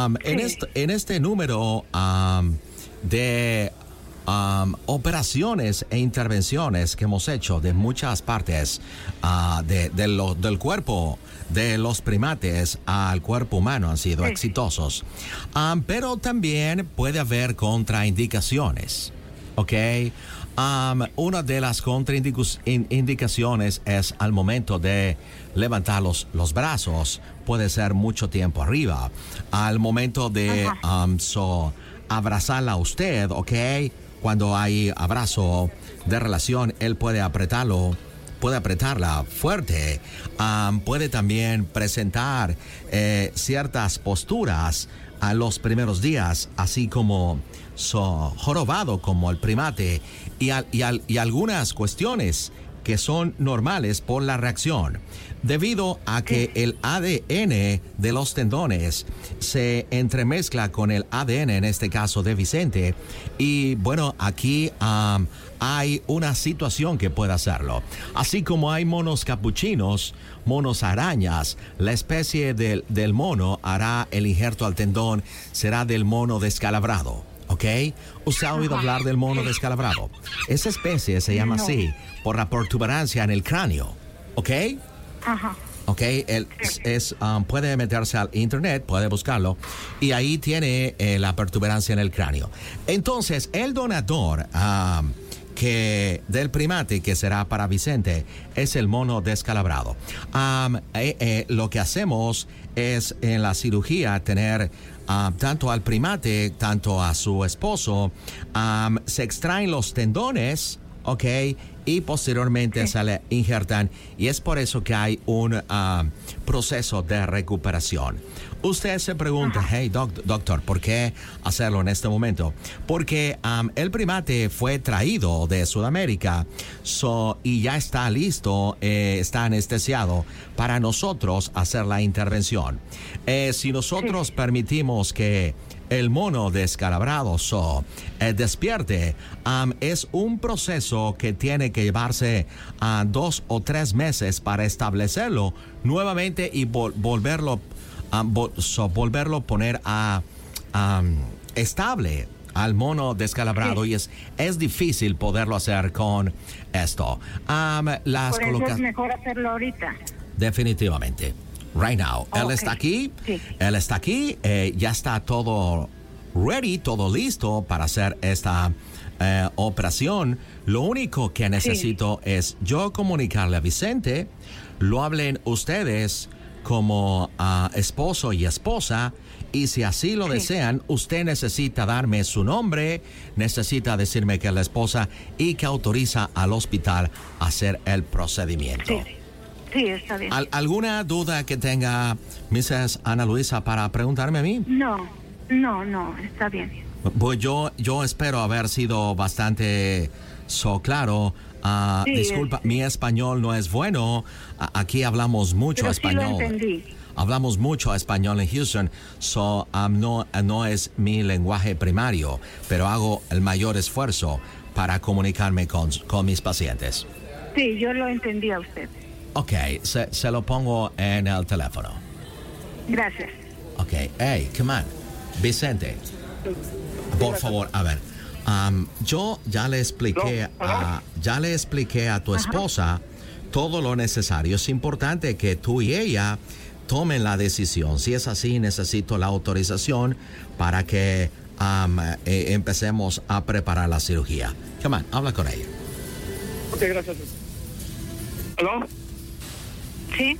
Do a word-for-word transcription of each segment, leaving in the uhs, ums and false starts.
Um, en, Sí. este, en este número um, de um, operaciones e intervenciones que hemos hecho de muchas partes uh, de, de lo, del cuerpo de los primates al cuerpo humano han sido Sí. exitosos. Um, pero también puede haber contraindicaciones, ¿ok? Um, una de las contraindicaciones es al momento de levantar los, los brazos, puede ser mucho tiempo arriba. Al momento de um, so, abrazarla a usted, ¿ok? Cuando hay abrazo de relación, él puede apretarlo, puede apretarla fuerte. Um, puede también presentar eh, ciertas posturas a los primeros días, así como so, jorobado como el primate y, al, y, al, y algunas cuestiones que son normales por la reacción, debido a que el A D N de los tendones se entremezcla con el A D N, en este caso de Vicente, y bueno, aquí um, hay una situación que puede hacerlo. Así como hay monos capuchinos, monos arañas, la especie del, del mono hará el injerto al tendón, será del mono descalabrado. ¿Ok? ¿Usted ha oído hablar del mono descalabrado? Esa especie se llama No. así por la protuberancia en el cráneo. ¿Ok? Ajá. ¿Ok? Él es, um, puede meterse al internet, puede buscarlo, y ahí tiene eh, la protuberancia en el cráneo. Entonces, el donador um, que del primate que será para Vicente es el mono descalabrado. Um, eh, eh, lo que hacemos es en la cirugía tener uh, tanto al primate, tanto a su esposo, um, se extraen los tendones, ¿ok? Y posteriormente Sí. se le injertan, y es por eso que hay un uh, proceso de recuperación. Usted se pregunta, hey doc, doctor, ¿por qué hacerlo en este momento? Porque um, el primate fue traído de Sudamérica so, y ya está listo, eh, está anestesiado para nosotros hacer la intervención. Eh, si nosotros Sí. permitimos que el mono descalabrado so, eh, despierte, um, es un proceso que tiene que llevarse a uh, dos o tres meses para establecerlo nuevamente y vol- volverlo um, vol- so, volverlo a poner a um, estable al mono descalabrado, Sí. y es, es difícil poderlo hacer con esto. Um, las Por eso coloca- es mejor hacerlo ahorita. Definitivamente. Right now. Él Ok. está aquí. Sí. Él está aquí. Eh, ya está todo ready, todo listo para hacer esta eh, operación. Lo único que necesito es yo comunicarle a Vicente, lo hablen ustedes como uh, esposo y esposa, y si así lo Sí. desean, usted necesita darme su nombre, necesita decirme que es la esposa y que autoriza al hospital a hacer el procedimiento. Sí. Sí, está bien. ¿Al- ¿Alguna duda que tenga missus Ana Luisa para preguntarme a mí? No, no, no, está bien. Pues yo, yo espero haber sido bastante so claro. Ah, Sí, disculpa, es- mi español no es bueno. A- aquí hablamos mucho Pero sí lo español. entendí. Hablamos mucho español en Houston, so um, no, no es mi lenguaje primario, pero hago el mayor esfuerzo para comunicarme con, con mis pacientes. Sí, yo lo entendí a usted. Ok, se, se lo pongo en el teléfono. Gracias. Ok, hey, come on. Vicente, por favor, a ver. um, yo ya le expliqué a, ya le expliqué a tu esposa todo lo necesario. Es importante que tú y ella tomen la decisión. Si es así, necesito la autorización para que um, eh, empecemos a preparar la cirugía. Come on, habla con ella. Ok, gracias. ¿Aló? ¿Sí?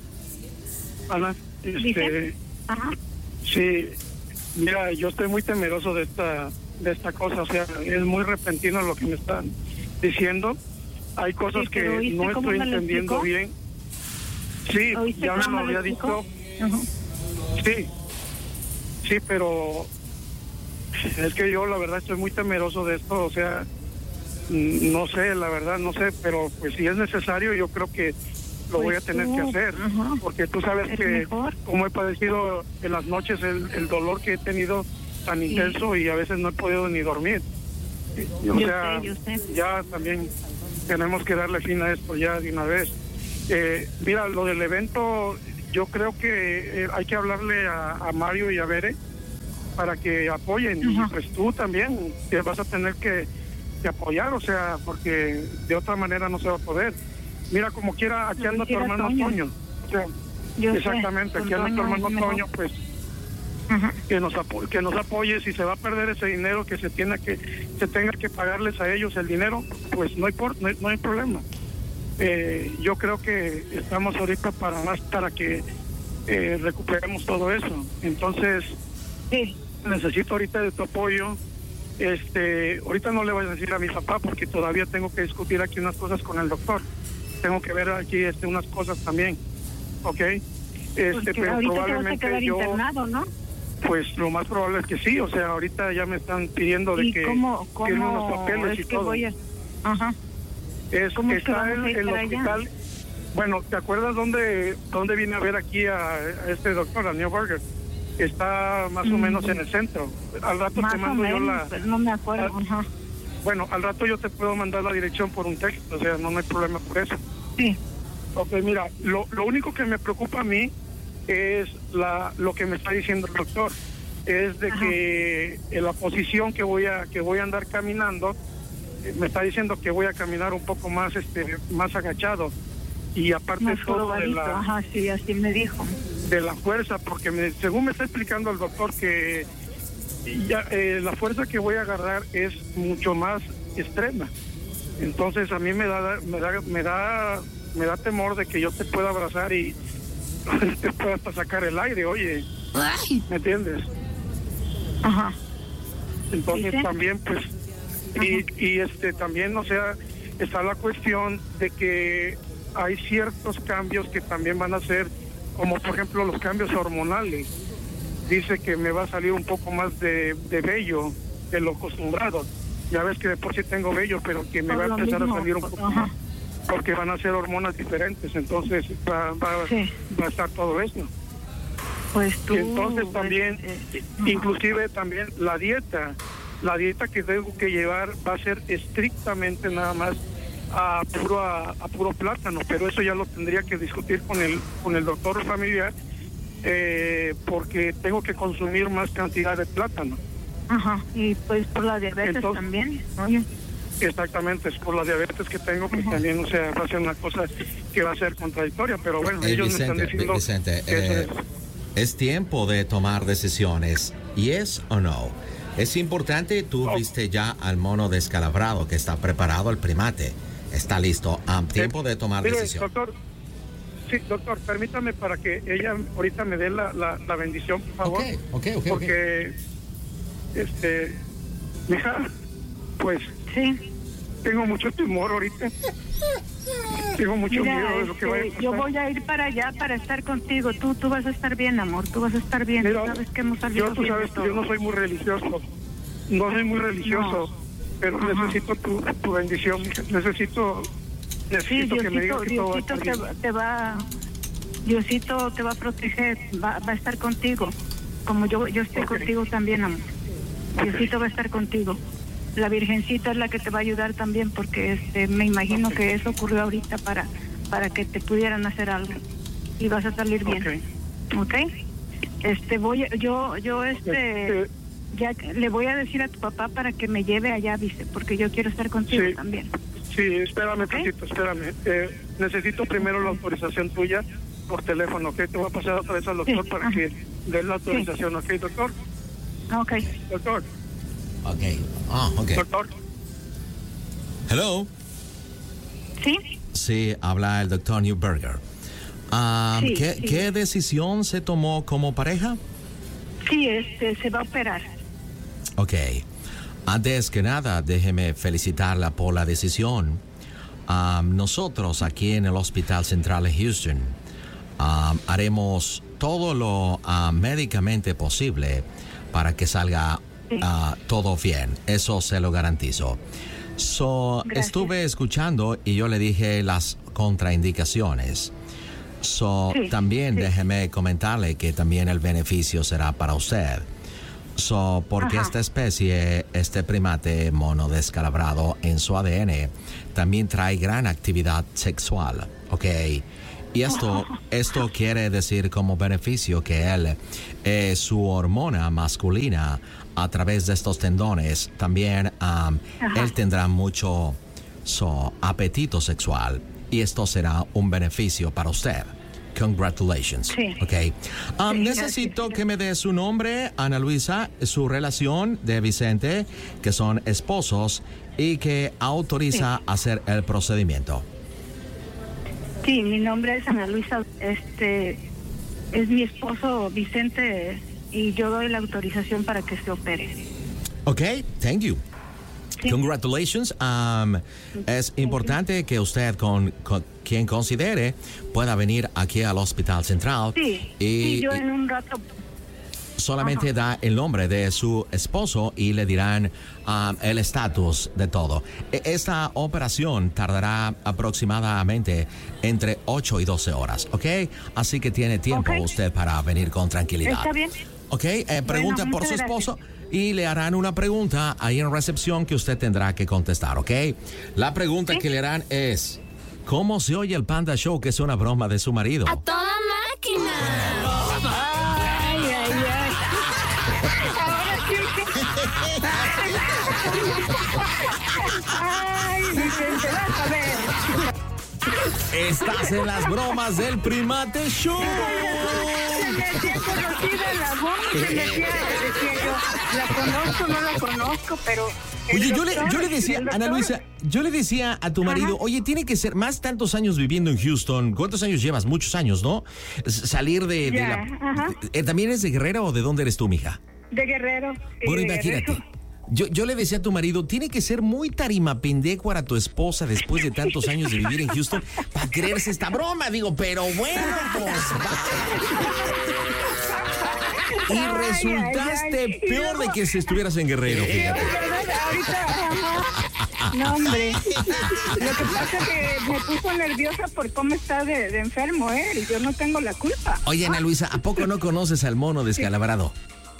Ana, ¿Dice? este, Ajá. sí, mira, yo estoy muy temeroso de esta, de esta cosa, o sea, es muy repentino lo que me están diciendo. Hay cosas Sí, que pero ¿oíste no cómo estoy me lo entendiendo explicó? bien. Sí, ¿Oíste ya me cómo lo me lo había explicó? dicho. Ajá. Sí, sí, pero es que yo la verdad estoy muy temeroso de esto, o sea, mm, no sé, la verdad no sé, pero pues si es necesario yo creo que lo Pues voy a tener tú, que hacer, ajá. porque tú sabes Es que mejor. como he padecido en las noches el, el dolor que he tenido tan intenso y a veces no he podido ni dormir. Y, o Yo sea, sé, yo sé. ya también tenemos que darle fin a esto ya de una vez. Eh, mira, lo del evento, yo creo que eh, hay que hablarle a, a Mario y a Bere para que apoyen. Ajá. Y pues tú también te vas a tener que, que apoyar, o sea, porque de otra manera no se va a poder. Mira, como quiera, aquí anda tu hermano Toño. Toño. O sea, Yo exactamente, sé, aquí anda tu Toño hermano es mejor. Toño, pues Ajá. que nos apo que nos apoye. Si se va a perder ese dinero, que se tiene que se tenga que pagarles a ellos el dinero, pues no hay por, no hay, no hay problema. Eh, yo creo que estamos ahorita para más para que eh, recuperemos todo eso. Entonces Sí. necesito ahorita de tu apoyo. Este, ahorita no le voy a decir a mi papá porque todavía tengo que discutir aquí unas cosas con el doctor. Tengo que ver aquí este unas cosas también, ¿ok? Este, Porque pero ahorita te vas a probablemente quedar yo, internado, ¿no? pues lo más probable es que sí. O sea, ahorita ya me están pidiendo de ¿Y que cómo, firme unos cómo papeles es y que todo. voy a...? Ajá. Es, ¿Cómo es que está vamos en a ir el para allá? hospital. Bueno, ¿te acuerdas dónde, dónde vine a ver aquí a, a este doctor, a Neuberger? Está más o Mm. menos en el centro. Al rato Más te o mando yo menos, la... pero no me acuerdo. Ah, Ajá. Bueno, al rato yo te puedo mandar la dirección por un texto, o sea, no, no hay problema por eso. Sí. Ok, mira, lo, lo único que me preocupa a mí es la, lo que me está diciendo el doctor. Es de Ajá. que en la posición que voy a que voy a andar caminando, eh, me está diciendo que voy a caminar un poco más este más agachado. Y aparte Más todo de jorobadito. la, Ajá, sí, así me dijo. de la fuerza, porque me, según me está explicando el doctor que ya, eh, la fuerza que voy a agarrar es mucho más extrema. Entonces a mí me da me da me da me da temor de que yo te pueda abrazar y te pueda hasta sacar el aire, oye, ¿me entiendes? Ajá. Entonces Sí, sí. también pues y, y este también, o sea, está la cuestión de que hay ciertos cambios que también van a ser, como por ejemplo los cambios hormonales. Dice que me va a salir un poco más de, de vello de lo acostumbrado. Ya ves que de por sí tengo vello, pero que me Por va a lo empezar mismo, a salir un poco ajá. más, porque van a ser hormonas diferentes. Entonces va, va, Sí. va a estar todo esto. Pues tú... Y entonces también, este, inclusive también la dieta, la dieta que tengo que llevar va a ser estrictamente nada más a puro a, a puro plátano, pero eso ya lo tendría que discutir con el con el doctor familiar, eh, porque tengo que consumir más cantidad de plátano. Ajá. Y pues por la diabetes Entonces- también. Oye. Exactamente, es por la diabetes que tengo, que Ajá. también, o sea, va a ser una cosa que va a ser contradictoria, pero bueno, Eh, ellos me Vicente, están diciendo Vicente, que eso eh, es. es tiempo de tomar decisiones, yes o no. Es importante, tú Oh. viste ya al mono descalabrado que está preparado, el primate. Está listo. Ah, tiempo de tomar Mire, decisión. doctor, sí, doctor, permítame para que ella ahorita me dé la, la, la bendición, por favor. Ok, ok, ok, ok. Porque, este, mija, pues Sí. tengo mucho temor ahorita. Tengo mucho Mira, miedo de lo que vaya a este, pasar. yo voy a ir para allá para estar contigo. Tú tú vas a estar bien, amor. Tú vas a estar bien. Mira, Tú sabes que hemos salido yo, tú bien de sabes que yo todo. no soy muy religioso. No soy muy religioso, No. pero Ajá. necesito tu, tu bendición, mija. Necesito, Sí, necesito que me digas Diosito, que todo va a Diosito estar te, bien. va- te va... Diosito te va a proteger. Va, va a estar contigo. Como yo, yo estoy Ok. contigo también, amor. Diosito va a estar contigo. La Virgencita es la que te va a ayudar también porque este me imagino Ok. que eso ocurrió ahorita para para que te pudieran hacer algo y vas a salir bien. Ok. ¿Ok? Este voy a- yo yo este Este, ya le voy a decir a tu papá para que me lleve allá, dice, porque yo quiero estar contigo Sí. también. Sí, espérame, ¿Ok? tantito, espérame. Eh, necesito primero la autorización tuya por teléfono, ¿ok? Te voy a pasar otra vez al doctor Sí, para ajá. que dé la autorización, ¿ok, doctor? Ok. Doctor, Ok. Ah, ok. doctor. Hello. ¿Sí? Sí, habla el doctor Newberger. Ah, Sí, ¿qué, sí. ¿Qué decisión se tomó como pareja? Sí, este se va a operar. Ok. Antes que nada, déjeme felicitarla por la decisión. Um, nosotros aquí en el Hospital Central de Houston um, haremos todo lo uh, médicamente posible para que salga Sí. uh, todo bien. Eso se lo garantizo. So, Gracias. estuve escuchando y yo le dije las contraindicaciones. So, Sí, también sí. déjeme comentarle que también el beneficio será para usted. So, porque Ajá. esta especie, este primate mono descalabrado en su A D N, también trae gran actividad sexual, ¿ok? Y esto, esto quiere decir como beneficio que él, eh, su hormona masculina, a través de estos tendones, también um, él tendrá mucho so, apetito sexual. Y esto será un beneficio para usted. Congratulations. Sí. Okay. Um, Sí, necesito gracias. que me dé su nombre, Ana Luisa, su relación de Vicente, que son esposos, y que autoriza Sí. hacer el procedimiento. Sí, mi nombre es Ana Luisa. Este es mi esposo Vicente y yo doy la autorización para que se opere. Ok, thank you. Sí. Congratulations. Um, es importante que usted, con, con quien considere, pueda venir aquí al Hospital Central. Sí, y, y yo y en un rato. solamente Ajá. da el nombre de su esposo y le dirán um, el estatus de todo. E- Esta operación tardará aproximadamente entre ocho y doce horas, ¿ok? Así que tiene tiempo Ok. usted para venir con tranquilidad. ¿Está bien? Ok, eh, pregunta por su muchas esposo y le harán una pregunta ahí en recepción que usted tendrá que contestar, ¿ok? La pregunta Sí. que le harán es, ¿cómo se oye el Panda Show, que es una broma de su marido? ¡A toda máquina! Ay, ay, ay. Ahora sí que- Ay, Vicente, vas a ver. Estás en las bromas del Primate Show. Se me hacía conocida la voz, se me hacía, decía yo, la conozco, no la conozco, pero... el Oye, yo le, doctor- yo le decía, el Ana doctor- Luisa, yo le decía a tu marido, Ajá. oye, tiene que ser más tantos años viviendo en Houston. ¿Cuántos años llevas? Muchos años, ¿no? S- Salir de, de Ya, la... ajá. Eh, ¿También eres de Guerrero o de dónde eres tú, mija? De Guerrero. y Bueno, de imagínate. Guerrero. Yo, yo le decía a tu marido, tiene que ser muy tarimapendécuara tu esposa después de tantos años de vivir en Houston para creerse esta broma. Digo, pero bueno, pues va. Y Ay, resultaste ay, ay. Y peor de luego- que si estuvieras en Guerrero, Sí, fíjate. ¿verdad? Ahorita, ajá. No, hombre. Lo que pasa es que me puso nerviosa por cómo está de, de enfermo él, y yo no tengo la culpa. Oye, Ana Luisa, ¿a poco no conoces al mono descalabrado?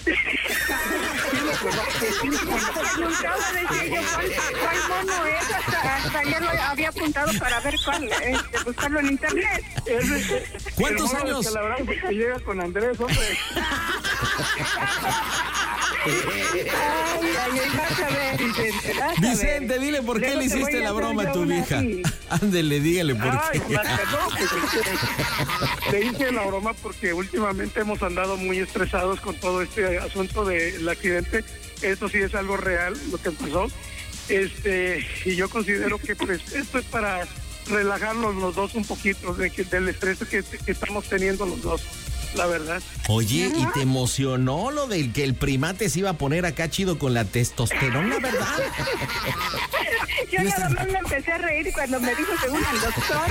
Preguntaba, decía yo, ¿cuál, cuál mono es? Hasta, hasta ayer lo había apuntado para ver cuál, este, buscarlo en internet. ¿Cuántos El mono años? descalabrado que llega con Andrés, hombre. Ay, ay, ay, vas a ver, Vicente, vas a ver. Vicente, dile por qué Luego le te voy hiciste a la hacer broma a yo tu una vieja. así. Ándele, dígale por Ay, qué. Marta, no, pues, este, le hice la broma porque últimamente hemos andado muy estresados con todo este asunto del accidente. Esto sí es algo real, lo que pasó. Este, y yo considero que pues esto es para relajarnos los dos un poquito de que, del estrés que, que estamos teniendo los dos, la verdad. Oye, ¿y te emocionó lo del que el primate se iba a poner acá chido con la testosterona, verdad? Yo nada más me empecé a reír cuando me dijo según el doctor.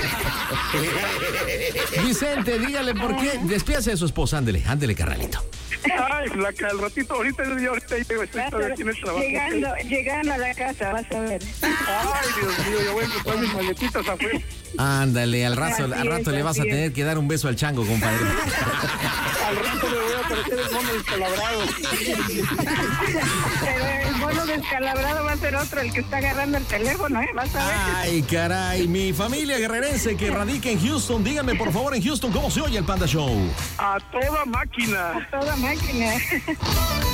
Vicente, dígale por qué. Despídase de su esposa, ándele, ándele, carnalito. Ay, la que al ratito, ahorita yo ahorita llego, estoy Vas a todavía ver, aquí en el trabajo. llegando, llegando a la casa, vas a ver. Ay, Dios mío, yo voy a encontrar mis maletitas afuera. Ándale, al rato, Así al rato es, le vas a así es. tener que dar un beso al chango, compadre. Al rato le voy a aparecer el mono descalabrado. Pero el mono descalabrado va a ser otro, el que está agarrando el teléfono, ¿eh? Vas a ver. Ay, caray, mi familia guerrerense que radica en Houston, díganme por favor en Houston cómo se oye el Panda Show. A toda máquina. Toda máquina.